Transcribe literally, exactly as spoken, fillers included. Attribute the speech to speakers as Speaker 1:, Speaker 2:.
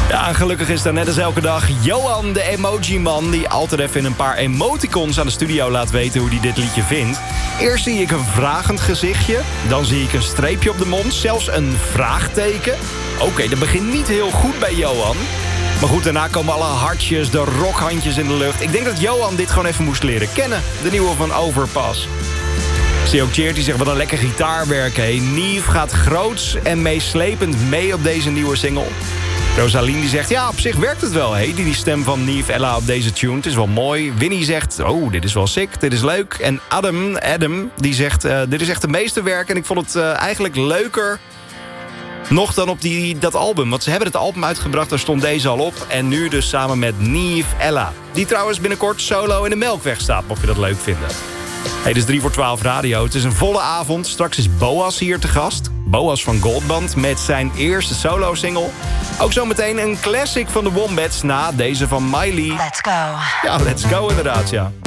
Speaker 1: Ja, en gelukkig is daar net als elke dag Johan, de emoji-man... die altijd even in een paar emoticons aan de studio laat weten hoe hij dit liedje vindt. Eerst zie ik een vragend gezichtje, dan zie ik een streepje op de mond, zelfs een vraagteken. Oké, okay, dat begint niet heel goed bij Johan. Maar goed, daarna komen alle hartjes, de rockhandjes in de lucht. Ik denk dat Johan dit gewoon even moest leren kennen, de nieuwe van Overpass. Ik zie ook Cheert die zegt, wat een lekker gitaarwerk, hé. Nieve gaat groots en meeslepend mee op deze nieuwe single. Rosalien die zegt, ja, op zich werkt het wel, hé. Die, die stem van Nieve Ella op deze tune, het is wel mooi. Winnie zegt, oh, dit is wel sick, dit is leuk. En Adam, Adam die zegt, uh, dit is echt het meeste werk... en ik vond het uh, eigenlijk leuker nog dan op die, dat album. Want ze hebben het album uitgebracht, daar stond deze al op. En nu dus samen met Nieve Ella. Die trouwens binnenkort solo in de Melkweg staat, mocht je dat leuk vinden. Hey, dit is drie voor twaalf radio. Het is een volle avond. Straks is Boas hier te gast. Boas van Goldband met zijn eerste solo-single. Ook zometeen een classic van de Wombats na deze van Miley.
Speaker 2: Let's go.
Speaker 1: Ja, let's go inderdaad, ja.